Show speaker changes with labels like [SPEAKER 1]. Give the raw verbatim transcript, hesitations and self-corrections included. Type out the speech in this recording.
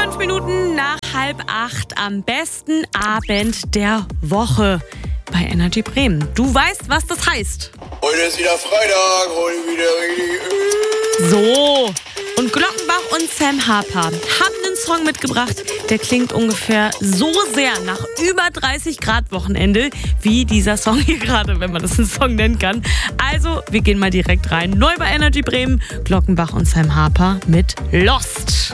[SPEAKER 1] Fünf Minuten nach halb acht am besten Abend der Woche bei Energy Bremen. Du weißt, was das heißt.
[SPEAKER 2] Heute ist wieder Freitag, heute wieder richtig.
[SPEAKER 1] So, und Glockenbach und Sam Harper haben einen Song mitgebracht, der klingt ungefähr so sehr nach über dreißig Grad Wochenende wie dieser Song hier gerade, wenn man das einen Song nennen kann. Also, wir gehen mal direkt rein. Neu bei Energy Bremen, Glockenbach und Sam Harper mit Lost.